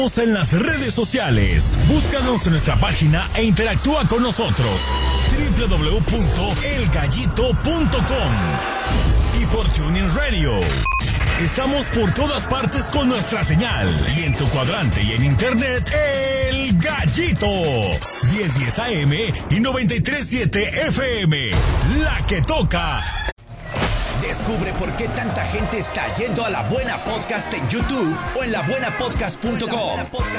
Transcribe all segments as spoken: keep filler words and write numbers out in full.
En las redes sociales, búscanos en nuestra página e interactúa con nosotros. doble u doble u doble u punto el gallito punto com y por TuneIn Radio. Estamos por todas partes con nuestra señal y en tu cuadrante y en internet, El Gallito. diez diez A M y noventa y tres punto siete F M. La que toca. Descubre por qué tanta gente está yendo a La Buena Podcast en YouTube o en la buena podcast punto com.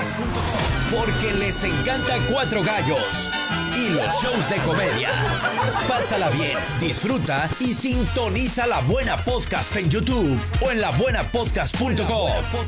Porque les encanta Cuatro Gallos y los shows de comedia. Pásala bien, disfruta y sintoniza La Buena Podcast en YouTube o en la buena podcast punto com.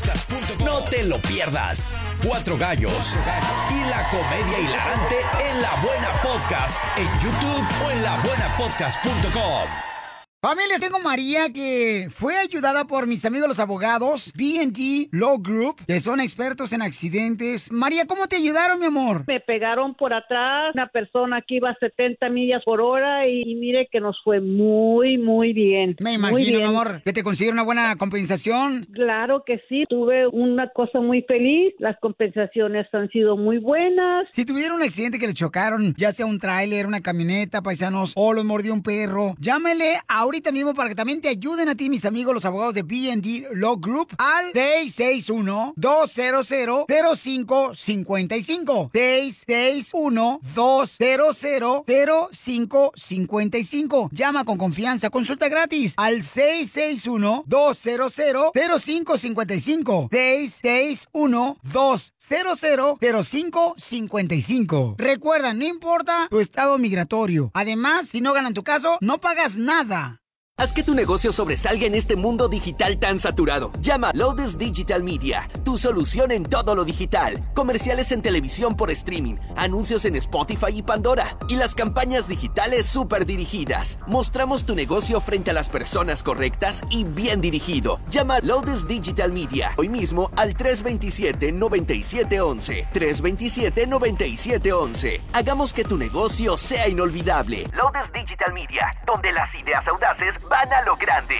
No te lo pierdas. Cuatro Gallos y la comedia hilarante en La Buena Podcast en YouTube o en la buena podcast punto com. Familia, tengo María que fue ayudada por mis amigos los abogados B and D Law Group, que son expertos en accidentes. María, ¿cómo te ayudaron, mi amor? Me pegaron por atrás, una persona que iba a setenta millas por hora y mire que nos fue muy, muy bien. Me imagino, mi amor, que te consiguieron una buena compensación. Claro que sí, tuve una cosa muy feliz, las compensaciones han sido muy buenas. Si tuvieron un accidente que le chocaron, ya sea un tráiler, una camioneta, paisanos, o los mordió un perro, llámele ahorita mismo para que también te ayuden a ti, mis amigos, los abogados de B and D Law Group, al seis seis uno, dos cero cero, cero cinco cinco cinco. seis seis uno, dos cero cero, cero cinco cinco cinco. Llama con confianza, consulta gratis al seis seis uno, dos cero cero, cero cinco cinco cinco. seis seis uno, dos cero cero, cero cinco cinco cinco. Recuerda, no importa tu estado migratorio. Además, si no ganan tu caso, no pagas nada. Haz que tu negocio sobresalga en este mundo digital tan saturado. Llama Loudest Digital Media, tu solución en todo lo digital. Comerciales en televisión por streaming, anuncios en Spotify y Pandora, y las campañas digitales súper dirigidas. Mostramos tu negocio frente a las personas correctas y bien dirigido. Llama Loudest Digital Media hoy mismo al tres dos siete, nueve siete uno uno. tres dos siete, nueve siete uno uno. Hagamos que tu negocio sea inolvidable. Loudest Digital Media, donde las ideas audaces van a lo grande.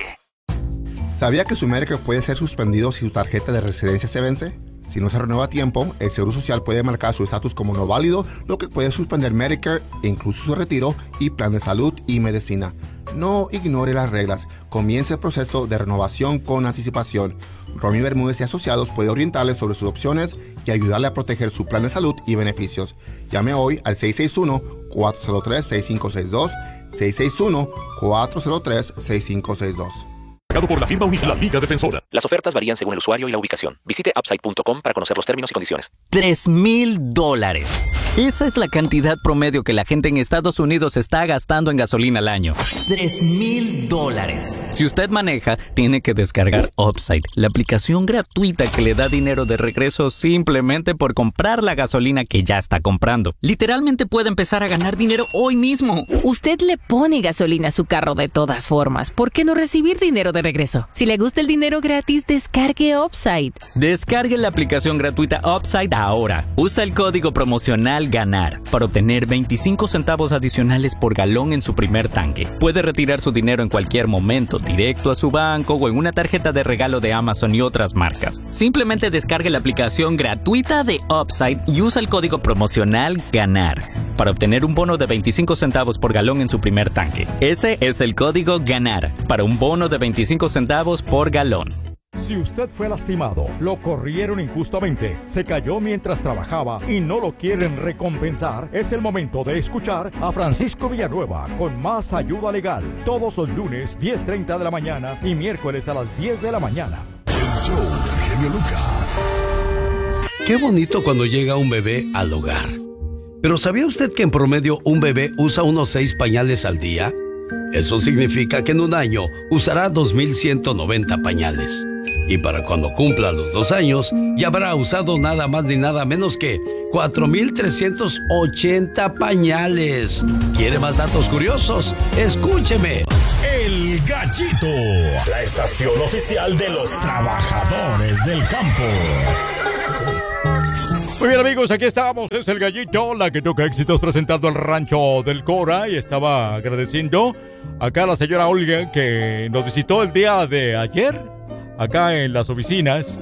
¿Sabía que su Medicare puede ser suspendido si su tarjeta de residencia se vence? Si no se renueva a tiempo, el Seguro Social puede marcar su estatus como no válido, lo que puede suspender Medicare, incluso su retiro y plan de salud y medicina. No ignore las reglas. Comience el proceso de renovación con anticipación. Romy Bermúdez y Asociados puede orientarle sobre sus opciones y ayudarle a proteger su plan de salud y beneficios. Llame hoy al seis seis uno, cuatro cero tres, seis cinco seis dos, seis seis uno, cuatro cero tres, seis cinco seis dos. Por la firma Unida, la Liga Defensora. Las ofertas varían según el usuario y la ubicación. Visite upside punto com para conocer los términos y condiciones. Tres mil dólares. Esa es la cantidad promedio que la gente en Estados Unidos está gastando en gasolina al año. Tres mil dólares. Si usted maneja, tiene que descargar Upside, la aplicación gratuita que le da dinero de regreso simplemente por comprar la gasolina que ya está comprando. Literalmente puede empezar a ganar dinero hoy mismo. Usted le pone gasolina a su carro de todas formas. ¿Por qué no recibir dinero de regreso? Si le gusta el dinero gratis, descargue Upside. Descargue la aplicación gratuita Upside ahora. Usa el código promocional GANAR para obtener veinticinco centavos adicionales por galón en su primer tanque. Puede retirar su dinero en cualquier momento, directo a su banco o en una tarjeta de regalo de Amazon y otras marcas. Simplemente descargue la aplicación gratuita de Upside y usa el código promocional GANAR para obtener un bono de veinticinco centavos por galón en su primer tanque. Ese es el código GANAR para un bono de veinticinco centavos por galón. Si usted fue lastimado, lo corrieron injustamente, se cayó mientras trabajaba y no lo quieren recompensar, es el momento de escuchar a Francisco Villanueva con más ayuda legal. Todos los lunes, diez treinta de la mañana y miércoles a las diez de la mañana. El show de Genio Lucas. Qué bonito cuando llega un bebé al hogar. Pero ¿sabía usted que en promedio un bebé usa unos seis pañales al día? Eso significa que en un año usará dos mil ciento noventa pañales. Y para cuando cumpla los dos años, ya habrá usado nada más ni nada menos que cuatro mil trescientos ochenta pañales. ¿Quiere más datos curiosos? Escúcheme. El Gallito, la estación oficial de los trabajadores del campo. Muy bien, amigos, aquí estamos, es el Gallito, la que toca éxitos, presentando al Rancho del Cora, y estaba agradeciendo acá a la señora Olga que nos visitó el día de ayer, acá en las oficinas,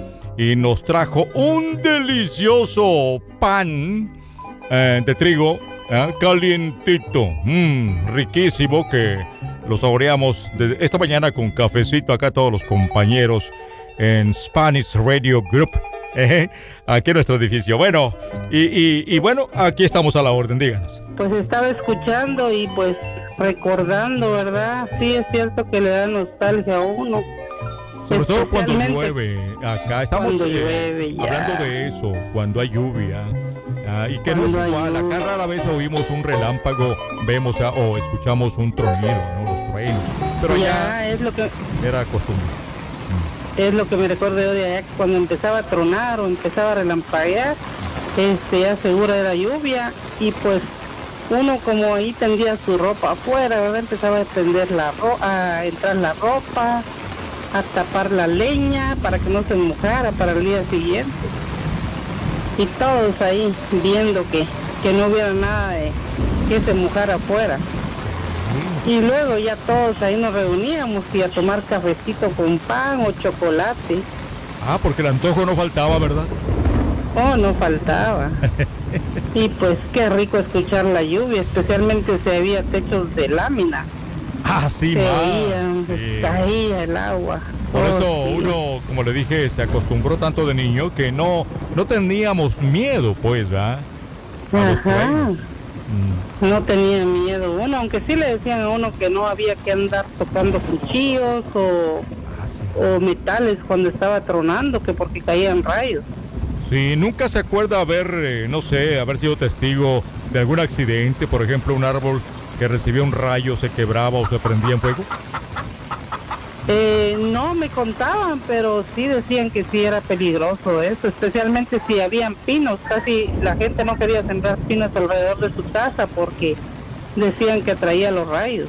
y nos trajo un delicioso pan eh, de trigo eh, calientito, mm, riquísimo, que lo saboreamos de esta mañana con cafecito acá todos los compañeros en Spanish Radio Group, eh, aquí en nuestro edificio. Bueno, y, y, y bueno, aquí estamos a la orden, díganos. Pues estaba escuchando y pues recordando, ¿verdad? Sí, es cierto que le da nostalgia a uno. Sobre todo cuando llueve. Acá estamos cuando eh, llueve, ya. hablando de eso, cuando hay lluvia. Ah, y que no es igual, acá rara vez oímos un relámpago, vemos a, o escuchamos un tronido, ¿no? Los truenos. Pero ya, ya es lo que era costumbre. es lo que me recuerdo yo de allá, que cuando empezaba a tronar o empezaba a relampaguear, este, ya segura era lluvia, y pues uno como ahí tendía su ropa afuera, ¿verdad? Empezaba a tender la ro a entrar la ropa, a tapar la leña para que no se mojara para el día siguiente. Y todos ahí viendo que, que no hubiera nada de que se mojara afuera. Y luego ya todos ahí nos reuníamos y a tomar cafecito con pan o chocolate. Ah, porque el antojo no faltaba, ¿verdad? Oh, no faltaba. Y pues qué rico escuchar la lluvia, especialmente si había techos de lámina. Ah, sí, se ma. Pues, Sí. caía el agua. Por Oh, eso sí. uno, como le dije, se acostumbró tanto de niño que no, no teníamos miedo, pues, ¿verdad? A los Ajá. truenos. No tenía miedo uno, aunque sí le decían a uno que no había que andar tocando cuchillos o, o metales cuando estaba tronando, que porque caían rayos. Sí, nunca se acuerda haber, eh, no sé, haber sido testigo de algún accidente, por ejemplo, un árbol que recibía un rayo, se quebraba o se prendía en fuego. Eh, no me contaban, pero sí decían que sí era peligroso eso, especialmente si habían pinos. Casi la gente no quería sembrar pinos alrededor de su casa porque decían que atraía los rayos.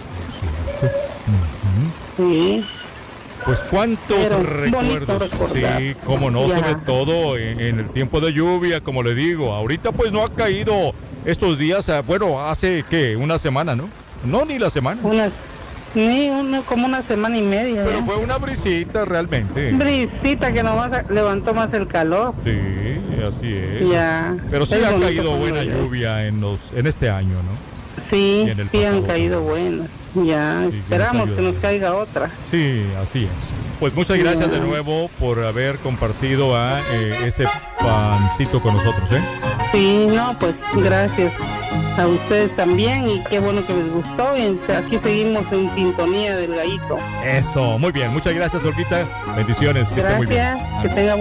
Sí. Pues cuántos Pero bonito recuerdos, recordar. sí, cómo no, Ya. sobre todo en, en el tiempo de lluvia, como le digo. Ahorita pues no ha caído estos días, ah, bueno, hace, ¿qué? Una semana, ¿no? No, ni la semana. Una, ni una, como una semana y media. Pero ya. fue una brisita realmente. Brisita que nomás levantó más el calor. Sí, así es. Ya. Pero sí Es ha bonito caído cuando buena llueve. lluvia en los en este año, ¿no? Sí, Y en el sí han pasado caído buenas. Ya, Sí, esperamos nos que nos caiga otra. Sí, así es. Pues muchas gracias Ya. de nuevo por haber compartido ah, eh, ese pancito con nosotros, ¿eh? Sí, no, pues gracias a ustedes también y qué bueno que les gustó. Y aquí seguimos en sintonía del Gallito. Eso, muy bien. Muchas gracias, Olguita. Bendiciones, que esté muy bien. Gracias, que tenga